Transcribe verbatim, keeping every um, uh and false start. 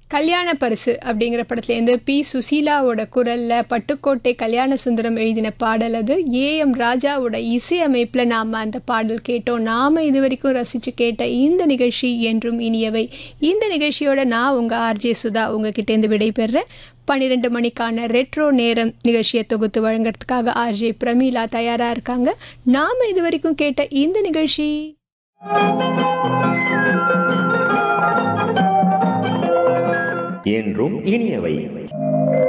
கல்யாண பரிசு அப்படிங்கிற படத்துலேருந்து பி சுசீலாவோட குரலில் பட்டுக்கோட்டை கல்யாண சுந்தரம் எழுதின பாடல் அது. ஏஎம் ராஜாவோட இசையமைப்பில் நாம் அந்த பாடல் கேட்டோம். நாம் இது வரைக்கும் ரசித்து கேட்ட இந்த நிகழ்ச்சி என்றும் இனியவை. இந்த நிகழ்ச்சியோட நான் உங்கள் ஆர்ஜே சுதா உங்ககிட்டேருந்து விடைபெறேன். பன்னிரெண்டு மணிக்கான ரெட்ரோ நேரம் நிகழ்ச்சியை தொகுத்து வழங்குறதுக்காக ஆர்ஜே பிரமீளா தயாராக இருக்காங்க. நாம் இது வரைக்கும் கேட்ட இந்த நிகழ்ச்சி என்றும் இனியவை.